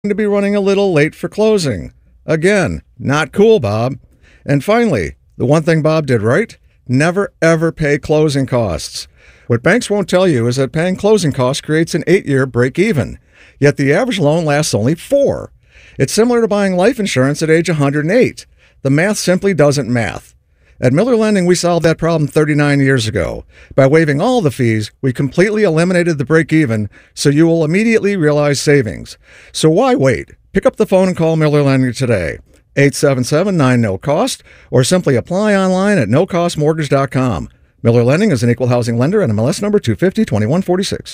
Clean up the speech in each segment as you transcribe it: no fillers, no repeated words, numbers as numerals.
to be running a little late for closing. Again, not cool, Bob. And finally, the one thing Bob did right, never ever pay closing costs. What banks won't tell you is that paying closing costs creates an 8-year break-even, yet the average loan lasts only 4. It's similar to buying life insurance at age 108. The math simply doesn't math. At Miller Lending, we solved that problem 39 years ago. By waiving all the fees, we completely eliminated the break-even, so you will immediately realize savings. So why wait? Pick up the phone and call Miller Lending today. 877-9-NO-COST, or simply apply online at nocostmortgage.com. Miller Lending is an equal housing lender and MLS number 250-2146.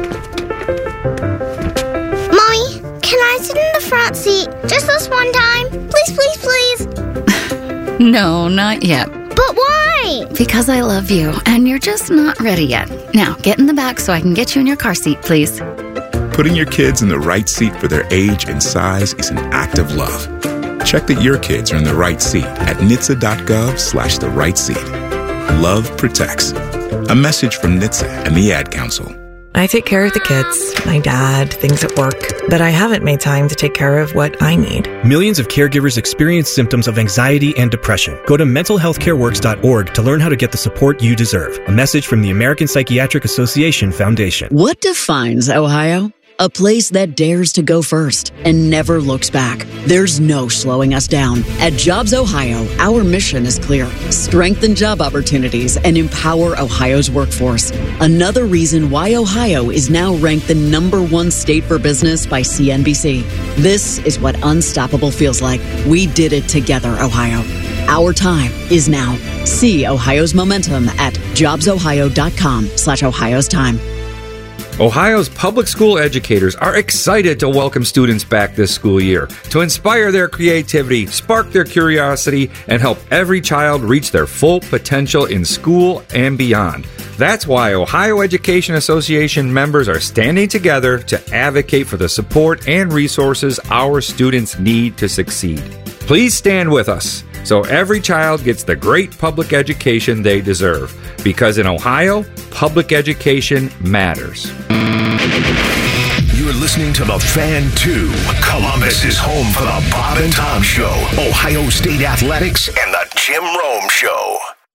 Mommy, can I sit in the front seat just this one time? Please, please, please. No, not yet. But why? Because I love you, and you're just not ready yet. Now, get in the back so I can get you in your car seat, please. Putting your kids in the right seat for their age and size is an act of love. Check that your kids are in the right seat at NHTSA.gov/the right seat. Love protects. A message from NHTSA and the Ad Council. I take care of the kids, my dad, things at work, but I haven't made time to take care of what I need. Millions of caregivers experience symptoms of anxiety and depression. Go to mentalhealthcareworks.org to learn how to get the support you deserve. A message from the American Psychiatric Association Foundation. What defines Ohio? A place that dares to go first and never looks back. There's no slowing us down. At Jobs Ohio, our mission is clear. Strengthen job opportunities and empower Ohio's workforce. Another reason why Ohio is now ranked the #1 state for business by CNBC. This is what unstoppable feels like. We did it together, Ohio. Our time is now. See Ohio's momentum at jobsohio.com/Ohio's time. Ohio's public school educators are excited to welcome students back this school year to inspire their creativity, spark their curiosity, and help every child reach their full potential in school and beyond. That's why Ohio Education Association members are standing together to advocate for the support and resources our students need to succeed. Please stand with us so every child gets the great public education they deserve. Because in Ohio, public education matters. You're listening to The Fan 2. Columbus is home for the Bob and Tom Show, Ohio State Athletics, and the Jim Rome Show.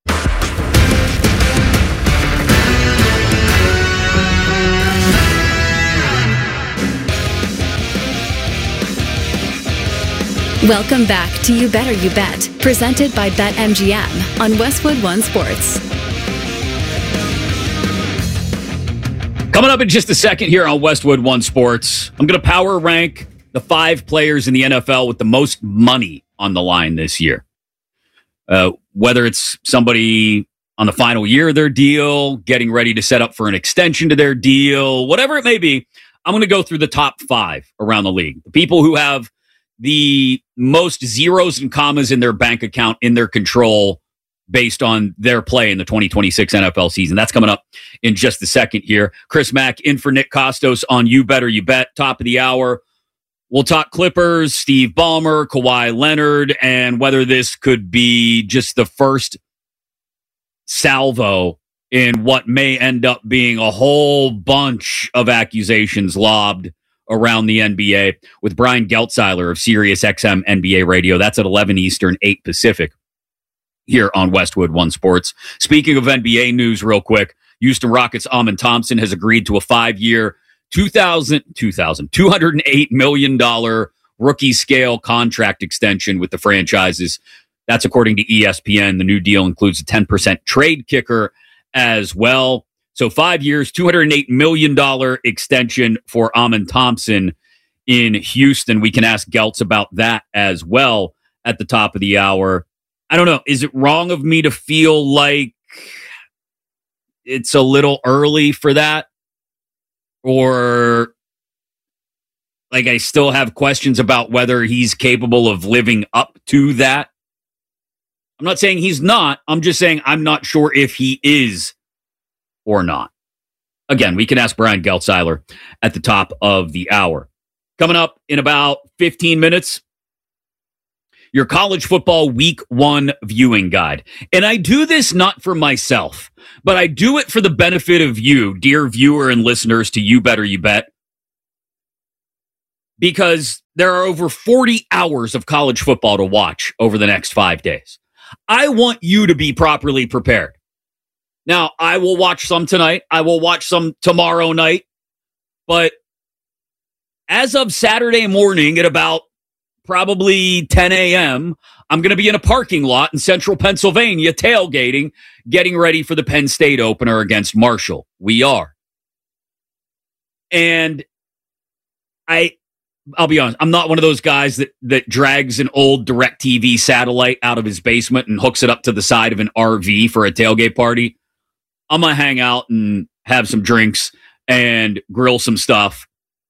Welcome back to You Better You Bet, presented by BetMGM on Westwood One Sports. Coming up in just a second here on Westwood One Sports, I'm going to power rank the 5 players in the NFL with the most money on the line this year. Whether it's somebody on the final year of their deal, getting ready to set up for an extension to their deal, whatever it may be, I'm going to go through the top 5 around the league. The people who have the most zeros and commas in their bank account in their control based on their play in the 2026 NFL season. That's coming up in just a second here. Chris Mack in for Nick Costos on You Better You Bet, top of the hour. We'll talk Clippers, Steve Ballmer, Kawhi Leonard, and whether this could be just the first salvo in what may end up being a whole bunch of accusations lobbed around the NBA with Brian Geltzeiler of SiriusXM NBA Radio. That's at 11 Eastern, 8 Pacific here on Westwood One Sports. Speaking of NBA news real quick, Houston Rockets' Amen Thompson has agreed to a 5-year, $208 million rookie scale contract extension with the franchises. That's according to ESPN. The new deal includes a 10% trade kicker as well. So 5 years, $208 million extension for Amen Thompson in Houston. We can ask Geltz about that as well at the top of the hour. I don't know. Is it wrong of me to feel like it's a little early for that? Or like I still have questions about whether he's capable of living up to that? I'm not saying he's not. I'm just saying I'm not sure if he is or not. Again, we can ask Brian Geltzeiler at the top of the hour. Coming up in about 15 minutes, your college football week 1 viewing guide. And I do this not for myself, but I do it for the benefit of you, dear viewer and listeners to You Better You Bet. because there are over 40 hours of college football to watch over the next 5 days. I want you to be properly prepared. Now, I will watch some tonight. I will watch some tomorrow night. But as of Saturday morning at about probably 10 a.m., I'm going to be in a parking lot in central Pennsylvania tailgating, getting ready for the Penn State opener against Marshall. We are. And I'll be honest, I'm not one of those guys that drags an old DirecTV satellite out of his basement and hooks it up to the side of an RV for a tailgate party. I'm going to hang out and have some drinks and grill some stuff.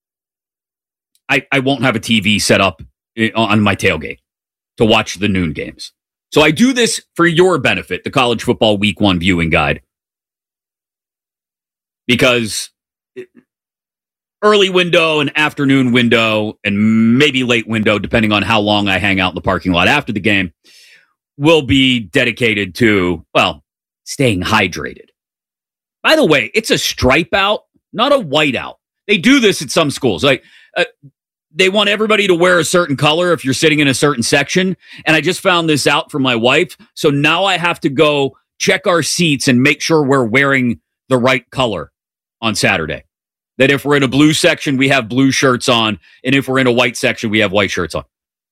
I won't have a TV set up on my tailgate to watch the noon games. So I do this for your benefit, the College Football Week 1 viewing guide. Because early window and afternoon window and maybe late window, depending on how long I hang out in the parking lot after the game, will be dedicated to, well, staying hydrated. By the way, it's a stripe out, not a white out. They do this at some schools. Like, they want everybody to wear a certain color if you're sitting in a certain section. And I just found this out for my wife. So now I have to go check our seats and make sure we're wearing the right color on Saturday. That if we're in a blue section, we have blue shirts on. And if we're in a white section, we have white shirts on.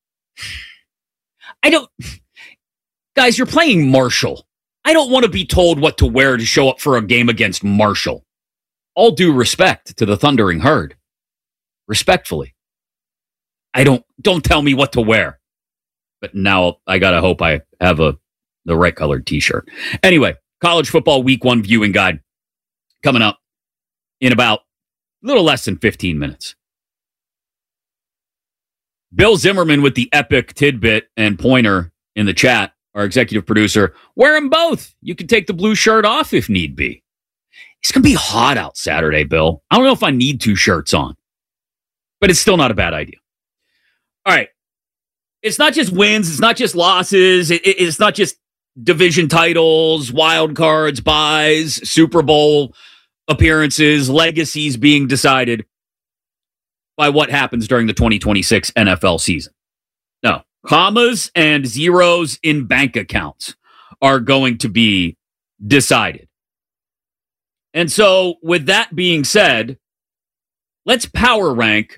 Guys, you're playing Marshall. I don't want to be told what to wear to show up for a game against Marshall. All due respect to the Thundering Herd. Respectfully. Don't tell me what to wear. But now I gotta hope I have the right colored t-shirt. Anyway, College Football Week 1 viewing guide coming up in about a little less than 15 minutes. Bill Zimmerman with the epic tidbit and pointer in the chat, our executive producer. Wear them both. You can take the blue shirt off if need be. It's going to be hot out Saturday, Bill. I don't know if I need 2 shirts on, but it's still not a bad idea. All right. It's not just wins. It's not just losses. It's not just division titles, wild cards, buys, Super Bowl appearances, legacies being decided by what happens during the 2026 NFL season. No, commas and zeros in bank accounts are going to be decided. And so with that being said, let's power rank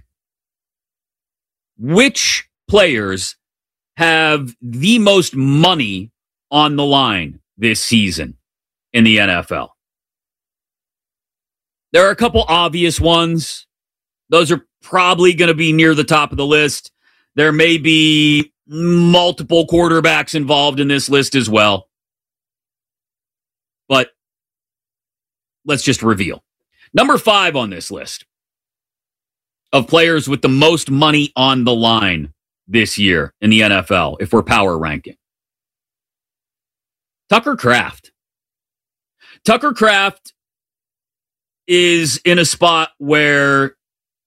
which players have the most money on the line this season in the NFL. There are a couple obvious ones. Those are probably going to be near the top of the list. There may be multiple quarterbacks involved in this list as well. But let's just reveal. Number 5 on this list of players with the most money on the line this year in the NFL, if we're power ranking. Tucker Kraft. Tucker Kraft is in a spot where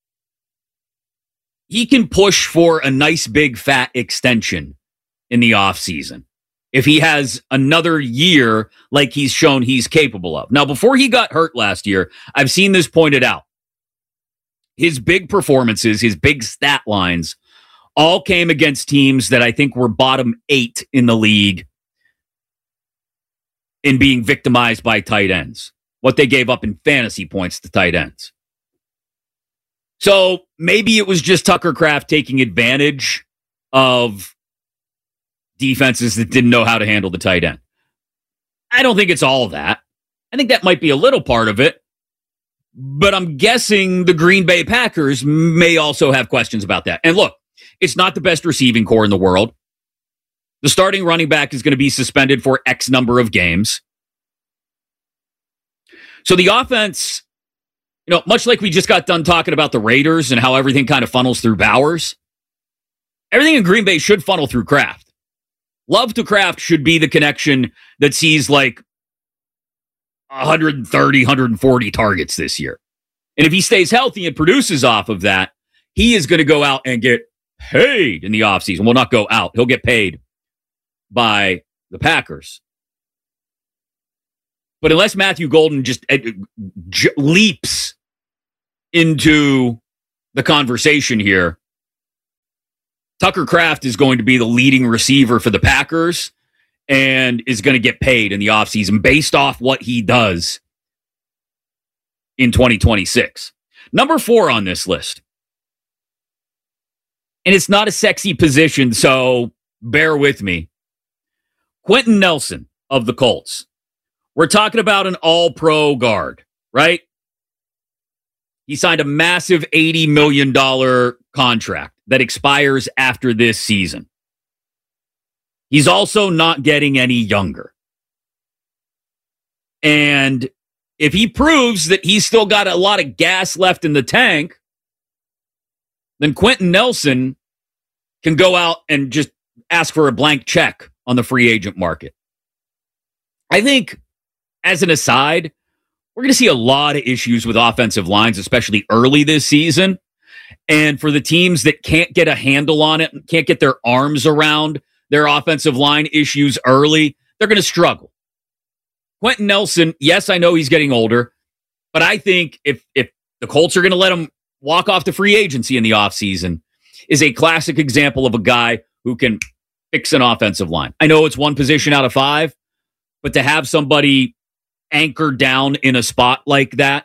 he can push for a nice big fat extension in the offseason if he has another year like he's shown he's capable of. Now, before he got hurt last year, I've seen this pointed out. His big performances, his big stat lines, all came against teams that I think were bottom 8 in the league in being victimized by tight ends. What they gave up in fantasy points to tight ends. So maybe it was just Tucker Kraft taking advantage of defenses that didn't know how to handle the tight end. I don't think it's all of that. I think that might be a little part of it. But I'm guessing the Green Bay Packers may also have questions about that. And look, it's not the best receiving core in the world. The starting running back is going to be suspended for X number of games. So the offense, much like we just got done talking about the Raiders and how everything kind of funnels through Bowers, everything in Green Bay should funnel through Kraft. Love to Kraft should be the connection that sees like 130, 140 targets this year. And if he stays healthy and produces off of that, he is going to go out and get paid in the offseason. Well, not go out. He'll get paid by the Packers. But unless Matthew Golden just leaps into the conversation here, Tucker Kraft is going to be the leading receiver for the Packers and is going to get paid in the offseason based off what he does in 2026. Number 4 on this list. And it's not a sexy position, so bear with me. Quentin Nelson of the Colts. We're talking about an all-pro guard, right? He signed a massive $80 million contract that expires after this season. He's also not getting any younger. And if he proves that he's still got a lot of gas left in the tank, then Quentin Nelson can go out and just ask for a blank check on the free agent market. I think, as an aside, we're going to see a lot of issues with offensive lines, especially early this season. And for the teams that can't get a handle on it, can't get their arms around their offensive line issues early, they're going to struggle. Quentin Nelson, yes, I know he's getting older, but I think if the Colts are going to let him walk off the free agency in the offseason, is a classic example of a guy who can fix an offensive line. I know it's one position out of 5, but to have somebody anchored down in a spot like that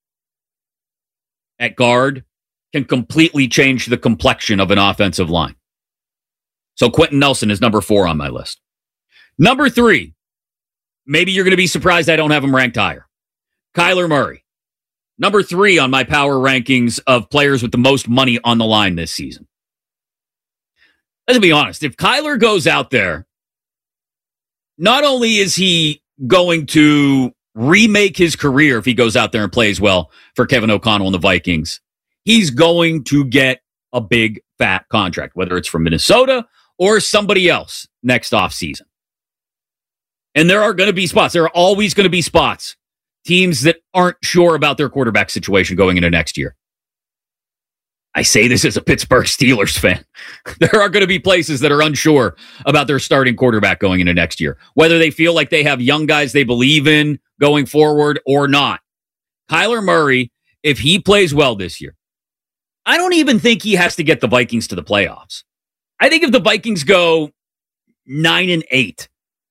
at guard can completely change the complexion of an offensive line. So Quentin Nelson is number 4 on my list. Number 3, maybe you're going to be surprised I don't have him ranked higher. Kyler Murray. Number 3 on my power rankings of players with the most money on the line this season. Let's be honest. If Kyler goes out there, not only is he going to remake his career if he goes out there and plays well for Kevin O'Connell and the Vikings, he's going to get a big, fat contract, whether it's from Minnesota or somebody else next offseason. And there are going to be spots. There are always going to be spots. Teams that aren't sure about their quarterback situation going into next year. I say this as a Pittsburgh Steelers fan. There are going to be places that are unsure about their starting quarterback going into next year, whether they feel like they have young guys they believe in going forward or not. Kyler Murray, if he plays well this year, I don't even think he has to get the Vikings to the playoffs. I think if the Vikings go 9-8,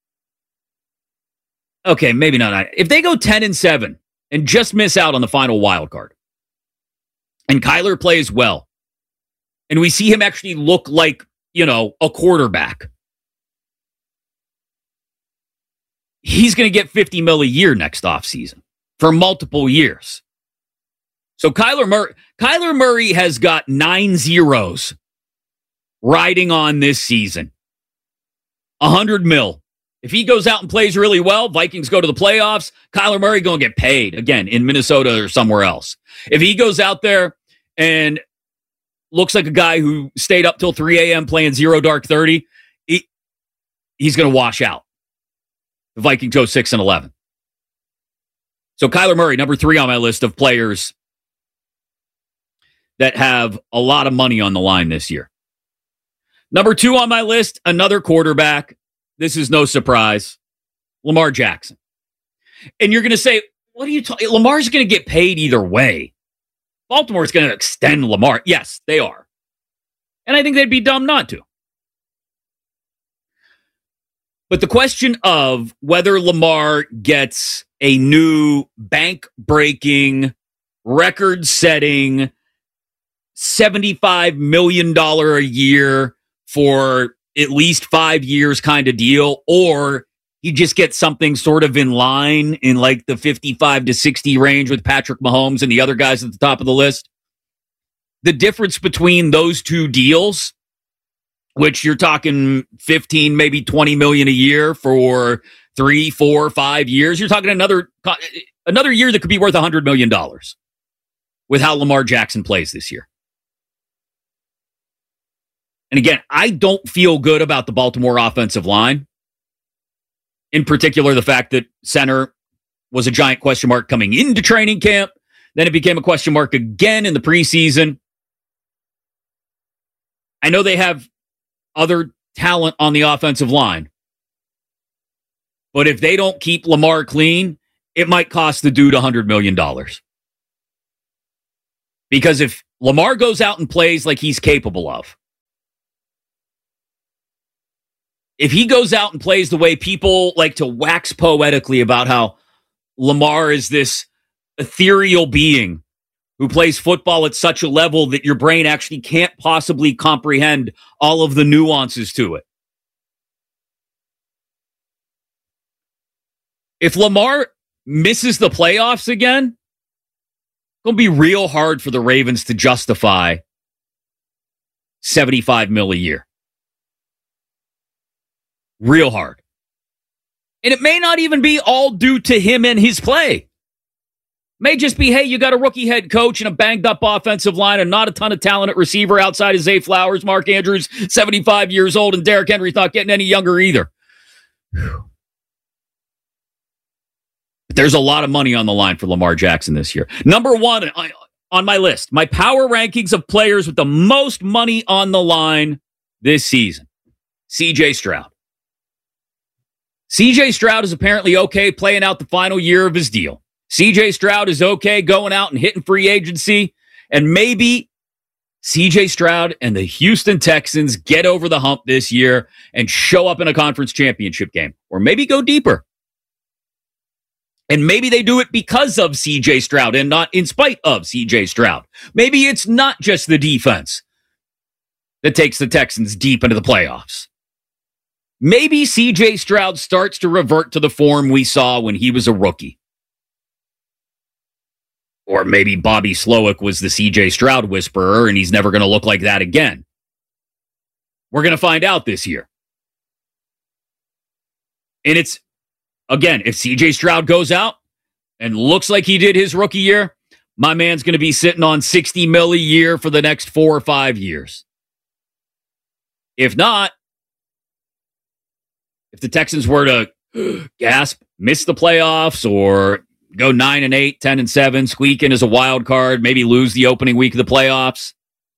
okay, maybe not 9. If they go 10-7 and just miss out on the final wild card, and Kyler plays well, and we see him actually look like, a quarterback, he's going to get $50 million a year next offseason for multiple years. So Kyler Murray has got 9 zeros riding on this season. $100 million. If he goes out and plays really well, Vikings go to the playoffs, Kyler Murray going to get paid, again, in Minnesota or somewhere else. If he goes out there and looks like a guy who stayed up till 3 a.m. playing Zero Dark 30, he's going to wash out. The Vikings go 6-11. So Kyler Murray, number 3 on my list of players that have a lot of money on the line this year. Number 2 on my list, another quarterback. This is no surprise. Lamar Jackson. And you're going to say, what are you talking? Lamar's going to get paid either way. Baltimore's going to extend Lamar. Yes, they are. And I think they'd be dumb not to. But the question of whether Lamar gets a new bank-breaking, record-setting, $75 million a year for at least 5 years kind of deal, or he just gets something sort of in line in like the 55 to 60 range with Patrick Mahomes and the other guys at the top of the list. The difference between those two deals, which you're talking 15, maybe 20 million a year for 3, 4, 5 years, you're talking another year that could be worth $100 million with how Lamar Jackson plays this year. And again, I don't feel good about the Baltimore offensive line. In particular, the fact that center was a giant question mark coming into training camp. Then it became a question mark again in the preseason. I know they have other talent on the offensive line. But if they don't keep Lamar clean, it might cost the dude $100 million. Because if Lamar goes out and plays like he's capable of, if he goes out and plays the way people like to wax poetically about how Lamar is this ethereal being who plays football at such a level that your brain actually can't possibly comprehend all of the nuances to it. If Lamar misses the playoffs again, it's going to be real hard for the Ravens to justify $75 million a year. Real hard. And it may not even be all due to him and his play. May just be, hey, you got a rookie head coach and a banged up offensive line and not a ton of talent at receiver outside of Zay Flowers. Mark Andrews, 75 years old, and Derrick Henry's not getting any younger either. But there's a lot of money on the line for Lamar Jackson this year. Number one on my list, my power rankings of players with the most money on the line this season, C.J. Stroud. C.J. Stroud is apparently okay playing out the final year of his deal. C.J. Stroud is okay going out and hitting free agency. And maybe C.J. Stroud and the Houston Texans get over the hump this year and show up in a conference championship game. Or maybe go deeper. And maybe they do it because of C.J. Stroud and not in spite of C.J. Stroud. Maybe it's not just the defense that takes the Texans deep into the playoffs. Maybe C.J. Stroud starts to revert to the form we saw when he was a rookie. Or maybe Bobby Slowick was the C.J. Stroud whisperer and he's never going to look like that again. We're going to find out this year. And it's, again, if C.J. Stroud goes out and looks like he did his rookie year, my man's going to be sitting on $60 million a year for the next 4 or 5 years. If not, if the Texans were to gasp, miss the playoffs, or go 9-8, 10-7, squeak in as a wild card, maybe lose the opening week of the playoffs,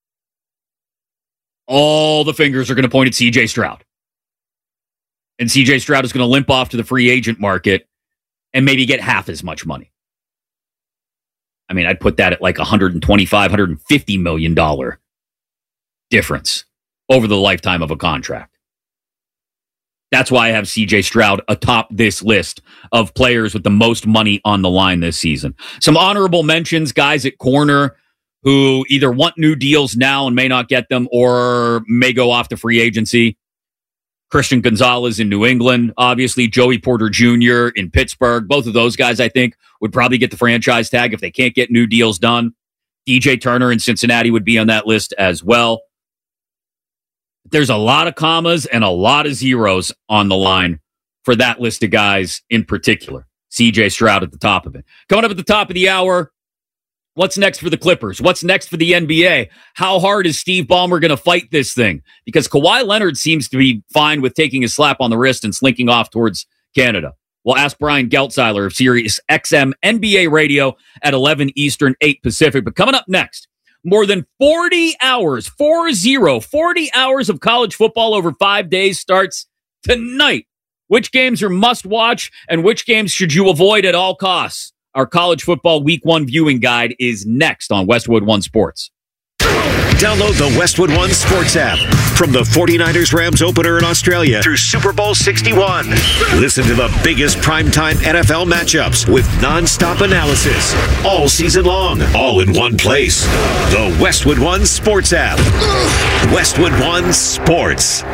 all the fingers are going to point at C.J. Stroud. And C.J. Stroud is going to limp off to the free agent market and maybe get half as much money. I mean, I'd put that at like $125, $150 million difference over the lifetime of a contract. That's why I have C.J. Stroud atop this list of players with the most money on the line this season. Some honorable mentions, guys at corner who either want new deals now and may not get them or may go off to free agency. Christian Gonzalez in New England, obviously Joey Porter Jr. in Pittsburgh. Both of those guys, I think, would probably get the franchise tag if they can't get new deals done. DJ Turner in Cincinnati would be on that list as well. There's a lot of commas and a lot of zeros on the line for that list of guys in particular. C.J. Stroud at the top of it. Coming up at the top of the hour, what's next for the Clippers? What's next for the NBA? How hard is Steve Ballmer going to fight this thing? Because Kawhi Leonard seems to be fine with taking a slap on the wrist and slinking off towards Canada. We'll ask Brian Geltzeiler of Sirius XM NBA Radio at 11 Eastern, 8 Pacific. But coming up next, more than 40 hours, 40 hours of college football over 5 days starts tonight. Which games are must watch and which games should you avoid at all costs? Our college football week 1 viewing guide is next on Westwood One Sports. Download the Westwood One Sports app. From the 49ers-Rams opener in Australia through Super Bowl 61. Listen to the biggest primetime NFL matchups with nonstop analysis all season long, all in one place. The Westwood One Sports app. Westwood One Sports.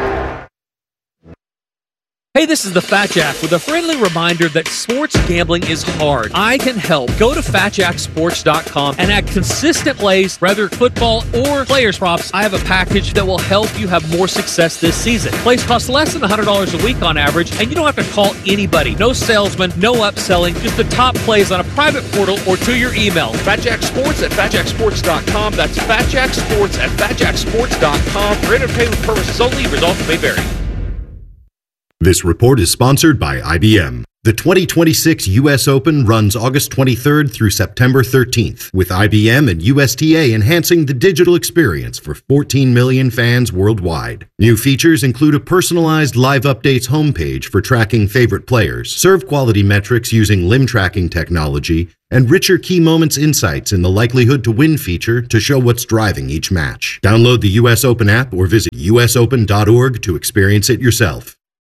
Hey, this is the Fat Jack with a friendly reminder that sports gambling is hard. I can help. Go to FatJackSports.com and add consistent plays, whether football or players props. I have a package that will help you have more success this season. Plays cost less than $100 a week on average, and you don't have to call anybody. No salesman, no upselling, just the top plays on a private portal or to your email. FatJackSports at FatJackSports.com. That's FatJackSports at FatJackSports.com. For entertainment purposes only, results may vary. This report is sponsored by IBM. The 2026 U.S. Open runs August 23rd through September 13th, with IBM and USTA enhancing the digital experience for 14 million fans worldwide. New features include a personalized live updates homepage for tracking favorite players, serve quality metrics using limb tracking technology, and richer key moments insights in the likelihood to win feature to show what's driving each match. Download the U.S. Open app or visit usopen.org to experience it yourself.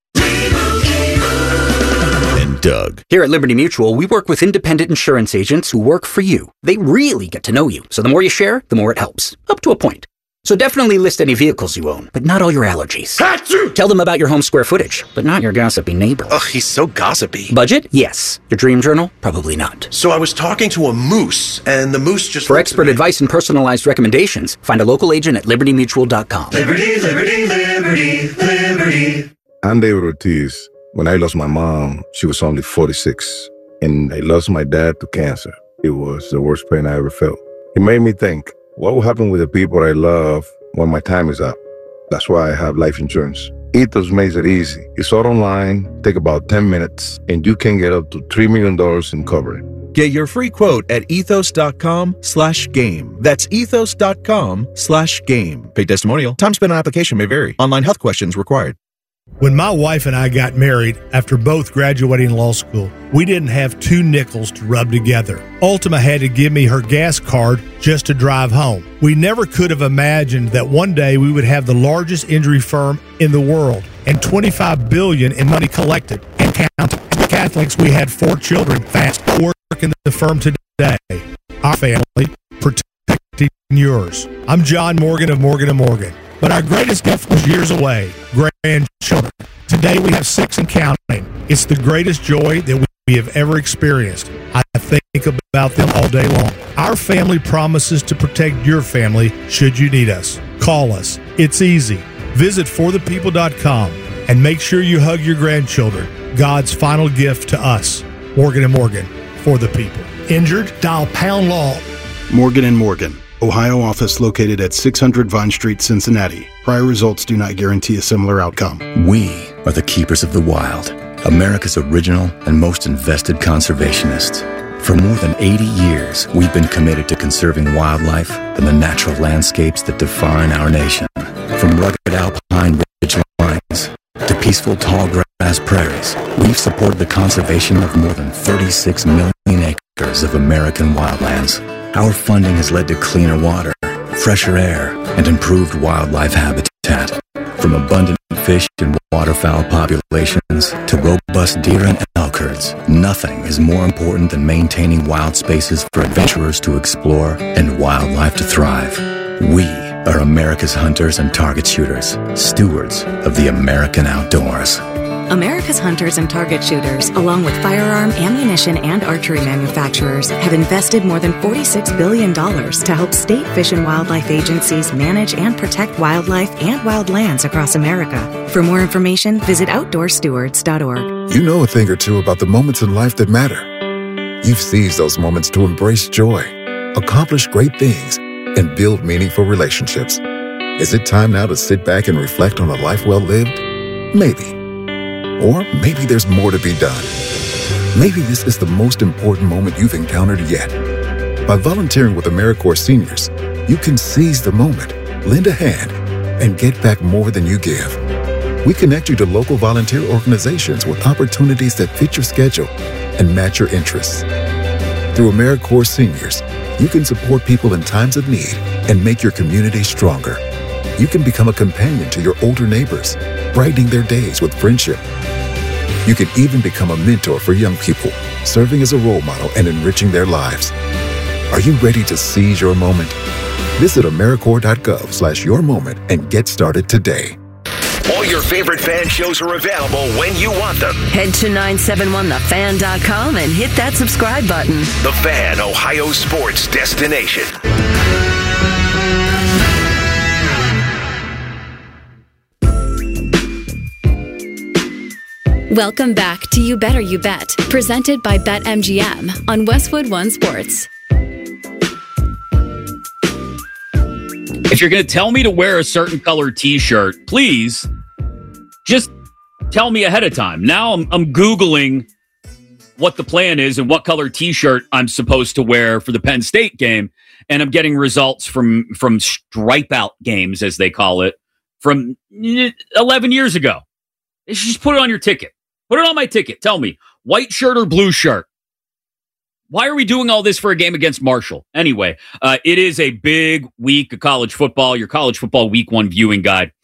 Doug. Here at Liberty Mutual, we work with independent insurance agents who work for you. They really get to know you, so the more you share, the more it helps. Up to a point. So definitely list any vehicles you own, but not all your allergies. Achoo! Tell them about your home square footage, but not your gossipy neighbor. Ugh, he's so gossipy. Budget? Yes. Your dream journal? Probably not. So I was talking to a moose, and the moose just... For expert advice and personalized recommendations, find a local agent at libertymutual.com. Liberty, liberty, liberty, liberty. I'm David Ortiz. When I lost my mom, she was only 46, and I lost my dad to cancer. It was the worst pain I ever felt. It made me think, what will happen with the people I love when my time is up? That's why I have life insurance. Ethos makes it easy. It's all online, take about 10 minutes, and you can get up to $3 million in coverage. Get your free quote at ethos.com/game. That's ethos.com/game. Paid testimonial. Time spent on application may vary. Online health questions required. When my wife and I got married after both graduating law school, we didn't have 2 nickels to rub together. Ultima had to give me her gas card just to drive home. We never could have imagined that one day we would have the largest injury firm in the world and $25 billion in money collected and counting. As Catholics, we had 4 children fast work in the firm today. Our family protecting yours. I'm John Morgan of Morgan & Morgan. But our greatest gift was years away, grandchildren. Today we have 6 and counting. It's the greatest joy that we have ever experienced. I think about them all day long. Our family promises to protect your family should you need us. Call us. It's easy. Visit forthepeople.com and make sure you hug your grandchildren. God's final gift to us. Morgan & Morgan, for the people. Injured? Dial pound law. Morgan & Morgan. Ohio office located at 600 Vine Street, Cincinnati. Prior results do not guarantee a similar outcome. We are the keepers of the wild, America's original and most invested conservationists. For more than 80 years, we've been committed to conserving wildlife and the natural landscapes that define our nation. From rugged alpine ridgelines to peaceful tall grass prairies, we've supported the conservation of more than 36 million acres of American wildlands. Our funding has led to cleaner water, fresher air, and improved wildlife habitat. From abundant fish and waterfowl populations to robust deer and elk herds, nothing is more important than maintaining wild spaces for adventurers to explore and wildlife to thrive. We are America's hunters and target shooters, stewards of the American outdoors. America's hunters and target shooters, along with firearm, ammunition, and archery manufacturers, have invested more than $46 billion to help state fish and wildlife agencies manage and protect wildlife and wildlands across America. For more information, visit outdoorstewards.org. You know a thing or two about the moments in life that matter. You've seized those moments to embrace joy, accomplish great things, and build meaningful relationships. Is it time now to sit back and reflect on a life well lived? Maybe. Or maybe there's more to be done. Maybe this is the most important moment you've encountered yet. By volunteering with AmeriCorps Seniors, you can seize the moment, lend a hand, and get back more than you give. We connect you to local volunteer organizations with opportunities that fit your schedule and match your interests. Through AmeriCorps Seniors, you can support people in times of need and make your community stronger. You can become a companion to your older neighbors, brightening their days with friendship. You can even become a mentor for young people, serving as a role model and enriching their lives. Are you ready to seize your moment? Visit AmeriCorps.gov/yourmoment and get started today. All your favorite fan shows are available when you want them. Head to 971thefan.com and hit that subscribe button. The Fan, Ohio sports destination. Welcome back to You Better You Bet, presented by BetMGM on Westwood One Sports. If you're going to tell me to wear a certain color t-shirt, please just tell me ahead of time. Now I'm Googling what the plan is and what color t-shirt I'm supposed to wear for the Penn State game, and I'm getting results from stripe out games, as they call it, from 11 years ago. You should just put it on your ticket. Put it on my ticket. Tell me, white shirt or blue shirt? Why are we doing all this for a game against Marshall? Anyway, it is a big week of college football, your college football week 1 viewing guide.